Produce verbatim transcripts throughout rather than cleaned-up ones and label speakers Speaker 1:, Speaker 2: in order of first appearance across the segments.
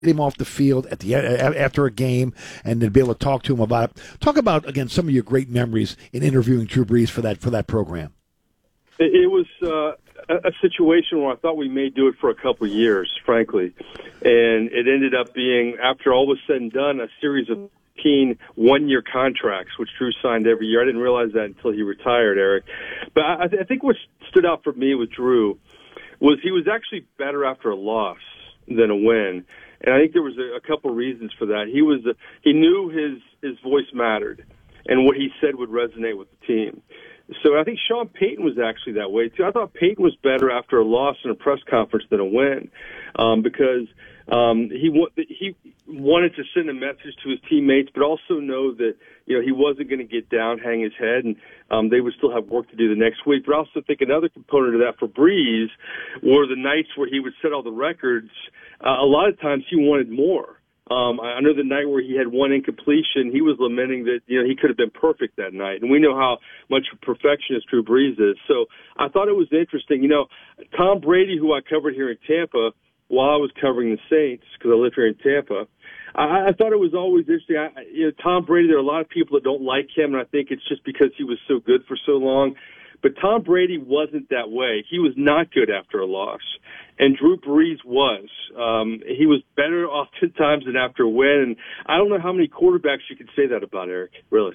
Speaker 1: him off the field at the after a game and to be able to talk to him about it. Talk about, again, some of your great memories in interviewing Drew Brees for that for that program.
Speaker 2: It, it was uh, a, a situation where I thought we may do it for a couple of years, frankly. And it ended up being, after all was said and done, a series of fifteen one-year contracts, which Drew signed every year. I didn't realize that until he retired, Eric. But I, I think what stood out for me with Drew was he was actually better after a loss than a win. And I think there was a, a couple reasons for that. He was a, he knew his his voice mattered, and what he said would resonate with the team. So I think Sean Payton was actually that way too. I thought Payton was better after a loss in a press conference than a win, um, because um, he wa- he wanted to send a message to his teammates, but also know that you know he wasn't going to get down, hang his head, and um, they would still have work to do the next week. But I also think another component of that for Brees were the nights where he would set all the records. Uh, a lot of times he wanted more. Um, I know the night where he had one incompletion, he was lamenting that, you know, he could have been perfect that night. And we know how much of a perfectionist Drew Brees is. So I thought it was interesting. You know, Tom Brady, who I covered here in Tampa while I was covering the Saints, because I live here in Tampa, I, I thought it was always interesting. I, you know, Tom Brady, there are a lot of people that don't like him, and I think it's just because he was so good for so long. But Tom Brady wasn't that way. He was not good after a loss. And Drew Brees was. Um, he was better oftentimes than after a win. And I don't know how many quarterbacks you could say that about, Eric, really.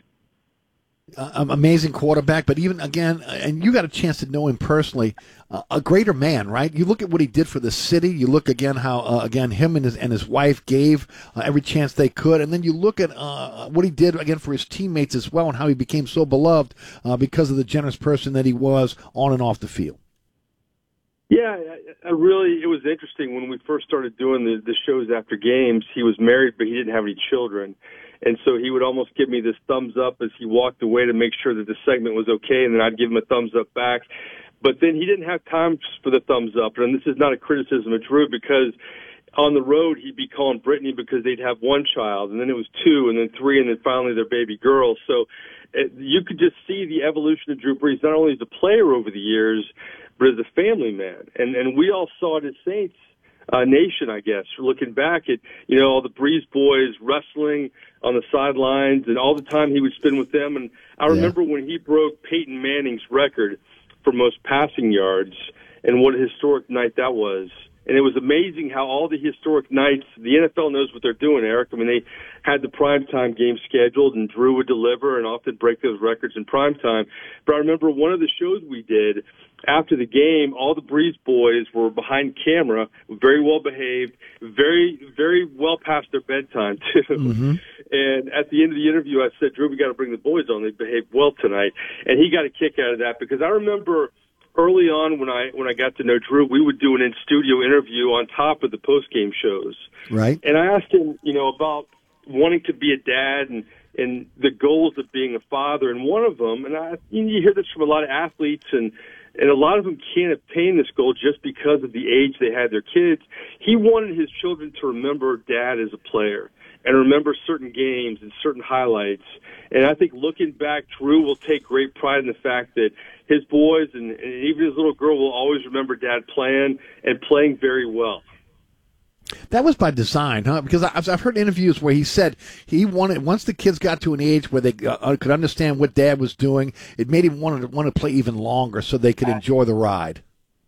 Speaker 1: Uh, amazing quarterback, but even, again, and you got a chance to know him personally, uh, a greater man, right? You look at what he did for the city. You look, again, how, uh, again, him and his and his wife gave uh, every chance they could. And then you look at uh, what he did, again, for his teammates as well and how he became so beloved uh, because of the generous person that he was on and off the field.
Speaker 2: Yeah, I, I really, it was interesting when we first started doing the, the shows after games. He was married, but he didn't have any children. And so he would almost give me this thumbs up as he walked away to make sure that the segment was okay, and then I'd give him a thumbs up back. But then he didn't have time for the thumbs up. And this is not a criticism of Drew, because on the road he'd be calling Brittany because they'd have one child, and then it was two, and then three, and then finally their baby girl. So it, you could just see the evolution of Drew Brees, not only as a player over the years, but as a family man. And and we all saw it as Saints uh, Nation, I guess, looking back at, you know, all the Brees boys wrestling on the sidelines and all the time he would spend with them. And I remember yeah. when he broke Peyton Manning's record for most passing yards, and what a historic night that was. And it was amazing how all the historic nights, the N F L knows what they're doing, Eric. I mean, they had the primetime game scheduled, and Drew would deliver and often break those records in primetime. But I remember one of the shows we did, after the game, all the Brees boys were behind camera, very well behaved, very, very well past their bedtime, too. Mm-hmm. And at the end of the interview, I said, Drew, we got to bring the boys on. They behaved well tonight. And he got a kick out of that, because I remember early on when I when I got to know Drew, we would do an in-studio interview on top of the post-game shows.
Speaker 1: Right.
Speaker 2: And I asked him, you know, about wanting to be a dad and, and the goals of being a father. And one of them, and I, you hear this from a lot of athletes, and And a lot of them can't obtain this goal just because of the age they had their kids. He wanted his children to remember dad as a player and remember certain games and certain highlights. And I think looking back, Drew will take great pride in the fact that his boys and, and even his little girl will always remember dad playing and playing very well.
Speaker 1: That was by design, huh? Because I've heard interviews where he said he wanted, once the kids got to an age where they uh, could understand what dad was doing, it made him want to want to play even longer so they could enjoy the ride.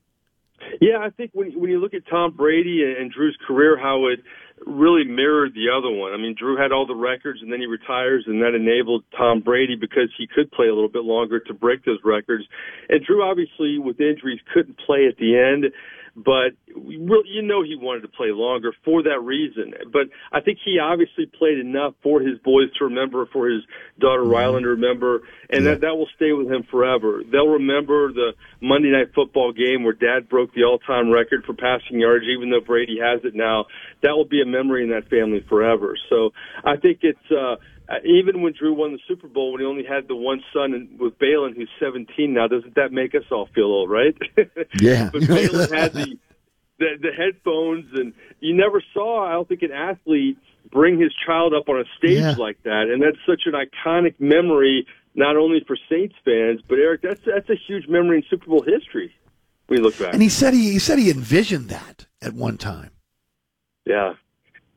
Speaker 2: Yeah, I think when when you look at Tom Brady and Drew's career, how it really mirrored the other one. I mean, Drew had all the records, and then he retires, and that enabled Tom Brady, because he could play a little bit longer, to break those records. And Drew, obviously, with injuries, couldn't play at the end. But you know he wanted to play longer for that reason. But I think he obviously played enough for his boys to remember, for his daughter Rylan to remember, and yeah. that, that will stay with him forever. They'll remember the Monday Night Football game where Dad broke the all-time record for passing yards, even though Brady has it now. That will be a memory in that family forever. So I think it's uh, even when Drew won the Super Bowl, when he only had the one son with Balin, who's seventeen now, doesn't that make us all feel old, right?
Speaker 1: Yeah.
Speaker 2: But Balin had the, the the headphones, and you never saw, I don't think, an athlete bring his child up on a stage yeah. like that. And that's such an iconic memory, not only for Saints fans, but Eric, that's that's a huge memory in Super Bowl history. We look back,
Speaker 1: and he said he, he said he envisioned that at one time.
Speaker 2: Yeah.